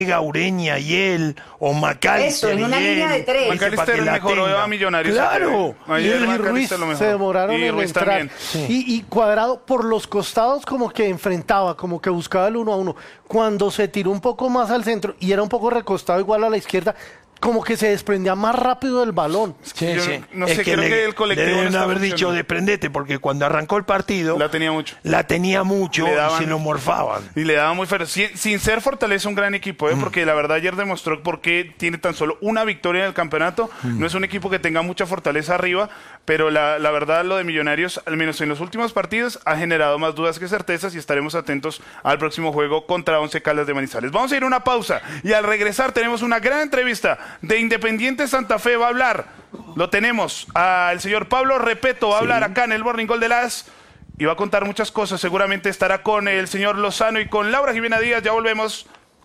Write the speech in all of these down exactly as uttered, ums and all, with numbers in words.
Ureña y él, o Macalister. Eso, en una y él, línea de tres. Macalister mejoró a Millonarios. Claro. Y él y Ruiz se demoraron y en Ruiz entrar. también. Sí. Y, y Cuadrado por los costados como que enfrentaba, como que buscaba el uno a uno. Cuando se tiró un poco más al centro y era un poco recostado igual a la izquierda, como que se desprendía más rápido del balón. Sí, Yo sí. no Es sé, que creo le, que el colectivo le no deben está haber dicho funcionando. desprendete, porque cuando arrancó el partido La tenía mucho. la tenía mucho Le daban- y se lo morfaban. Y le daba muy feo. Sin, sin ser Fortaleza un gran equipo, ¿eh? Porque la verdad ayer demostró por qué tiene tan solo una victoria en el campeonato. No es un equipo que tenga mucha fortaleza arriba, pero la, la verdad lo de Millonarios, al menos en los últimos partidos, ha generado más dudas que certezas y estaremos atentos al próximo juego contra Once Caldas de Manizales. Vamos a ir a una pausa y al regresar tenemos una gran entrevista de Independiente Santa Fe. Va a hablar, lo tenemos, al señor Pablo Repeto, va a hablar acá en el Morning Gol de las... y va a contar muchas cosas. Seguramente estará con el señor Lozano y con Laura Jimena Díaz. Ya volvemos.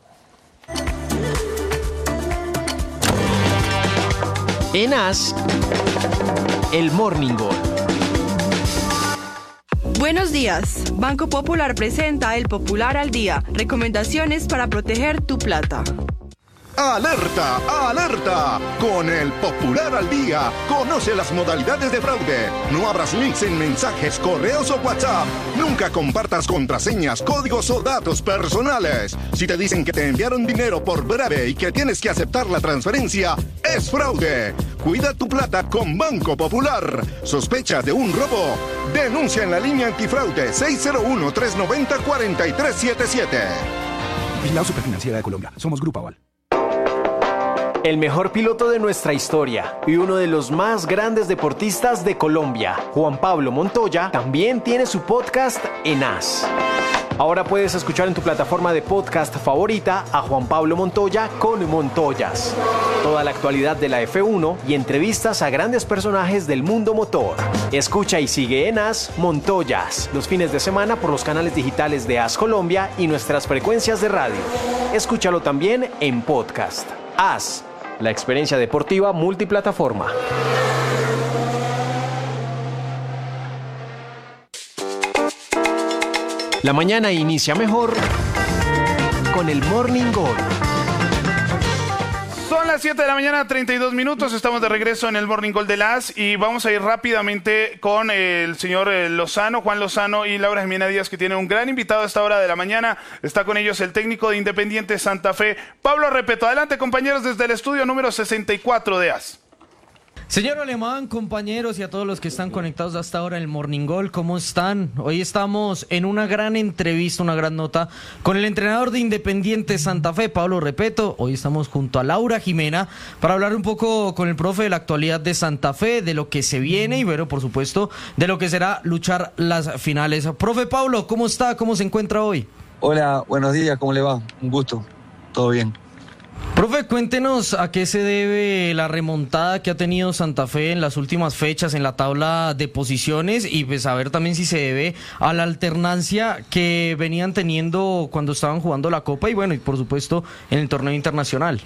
En As, el Morning Gol. Buenos días. Banco Popular presenta El Popular al Día. Recomendaciones para proteger tu plata. ¡Alerta! ¡Alerta! Con el Popular al Día, conoce las modalidades de fraude. No abras links en mensajes, correos o WhatsApp. Nunca compartas contraseñas, códigos o datos personales. Si te dicen que te enviaron dinero por breve y que tienes que aceptar la transferencia, es fraude. Cuida tu plata con Banco Popular. ¿Sospechas de un robo? Denuncia en la línea antifraude seis cero uno, tres nueve cero, cuatro tres siete siete. Vigilado Superfinanciera de Colombia. Somos Grupo Aval. El mejor piloto de nuestra historia y uno de los más grandes deportistas de Colombia, Juan Pablo Montoya, también tiene su podcast en As. Ahora puedes escuchar en tu plataforma de podcast favorita a Juan Pablo Montoya con Montoyas. Toda la actualidad de la F uno y entrevistas a grandes personajes del mundo motor. Escucha y sigue en As Montoyas los fines de semana por los canales digitales de As Colombia y nuestras frecuencias de radio. Escúchalo también en podcast. As, la experiencia deportiva multiplataforma. La mañana inicia mejor con el Morning Gol. Son las siete de la mañana, treinta y dos minutos. Estamos de regreso en el Morning Gol de las y vamos a ir rápidamente con el señor Lozano, Juan Lozano y Laura Jimena Díaz, que tienen un gran invitado a esta hora de la mañana. Está con ellos el técnico de Independiente Santa Fe, Pablo Repeto. Adelante, compañeros, desde el estudio número sesenta y cuatro de As. Señor Alemán, compañeros y a todos los que están conectados hasta ahora en el Morning Gol, ¿cómo están? Hoy estamos en una gran entrevista, una gran nota con el entrenador de Independiente Santa Fe, Pablo Repeto. Hoy estamos junto a Laura Jimena para hablar un poco con el profe de la actualidad de Santa Fe, de lo que se viene y bueno, por supuesto, de lo que será luchar las finales. Profe Pablo, ¿cómo está? ¿Cómo se encuentra hoy? Hola, buenos días, ¿cómo le va? Un gusto, todo bien. Profe, cuéntenos a qué se debe la remontada que ha tenido Santa Fe en las últimas fechas en la tabla de posiciones y pues saber también si se debe a la alternancia que venían teniendo cuando estaban jugando la Copa y bueno, y por supuesto en el torneo internacional.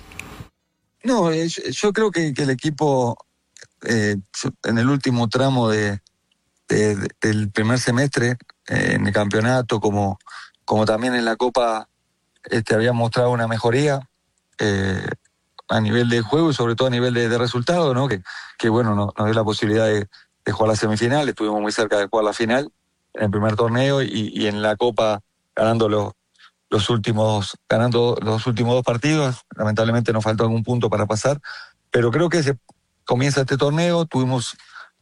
No, eh, yo, yo creo que, que el equipo eh, en el último tramo de, de, de, del primer semestre eh, en el campeonato como, como también en la Copa este, había mostrado una mejoría. Eh, a nivel de juego y sobre todo a nivel de, de resultado, ¿no? Que, que bueno, no, nos dio la posibilidad de, de jugar la semifinal, estuvimos muy cerca de jugar la final en el primer torneo y, y en la Copa ganando los, los últimos, ganando los últimos dos partidos. Lamentablemente nos faltó algún punto para pasar, pero creo que se comienza este torneo, tuvimos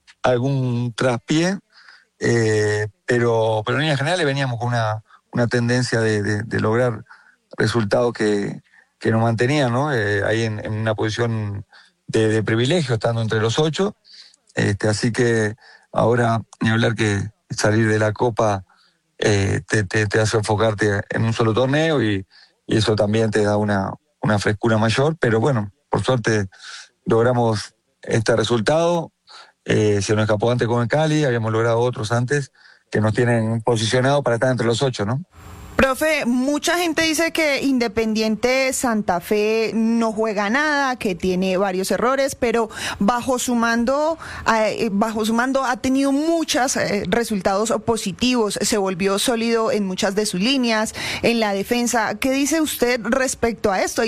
algún traspié, eh, pero, pero en líneas generales veníamos con una, una tendencia de, de, de lograr resultados que que nos mantenía, ¿no? Eh, ahí en, en una posición de, de privilegio, estando entre los ocho. Este, así que ahora, ni hablar que salir de la Copa eh, te, te, te hace enfocarte en un solo torneo y, y eso también te da una, una frescura mayor. Pero bueno, por suerte logramos este resultado. Eh, se nos escapó antes con el Cali, habíamos logrado otros antes que nos tienen posicionados para estar entre los ocho, ¿no? Profe, mucha gente dice que Independiente Santa Fe no juega nada, que tiene varios errores, pero bajo su mando, eh, bajo su mando ha tenido muchos eh, resultados positivos, se volvió sólido en muchas de sus líneas, en la defensa. ¿Qué dice usted respecto a esto?